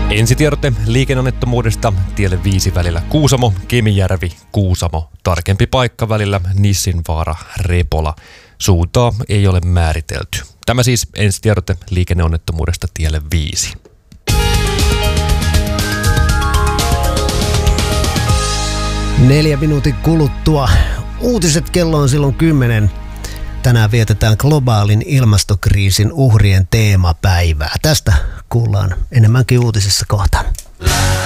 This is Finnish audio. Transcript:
Ensitiedote liikenneonnettomuudesta tielle 5 välillä Kuusamo, Kemijärvi, Kuusamo. Tarkempi paikka välillä Nissinvaara, Repola. Suuntaa ei ole määritelty. Tämä siis ensitiedote liikenneonnettomuudesta tielle 5. Neljä minuutin kuluttua. Uutiset kello on silloin 10. Tänään vietetään globaalin ilmastokriisin uhrien teemapäivää. Tästä kuullaan enemmänkin uutisissa kohta.